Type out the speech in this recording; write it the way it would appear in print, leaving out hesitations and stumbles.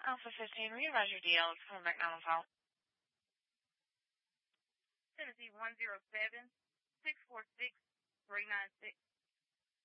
Alpha 15, will you roger DL from McDonald's Hall? Tennessee 107-646-396.